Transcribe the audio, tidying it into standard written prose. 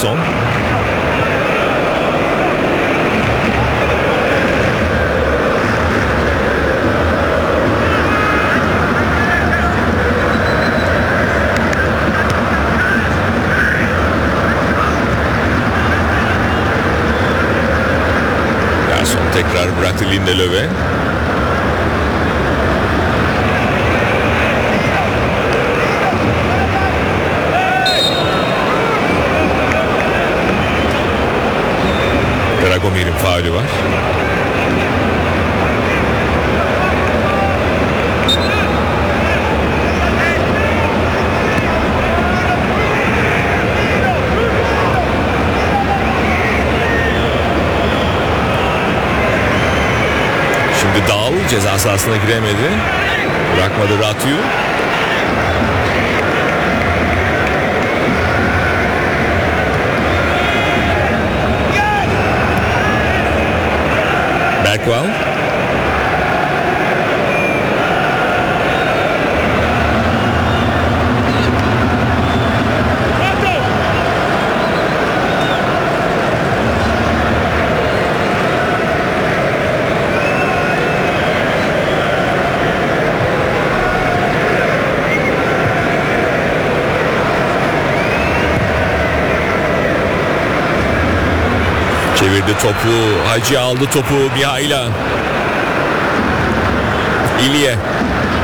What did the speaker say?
Ederson. Ederson tekrar bıraktı Lindelöf'e. Dragomir'in faulü var. Şimdi Dal ceza sahasına giremedi. Bırakmadı Ratyu. Bergwijn. Çevirdi topu. Hacı aldı topu. Mihail'a. İlye.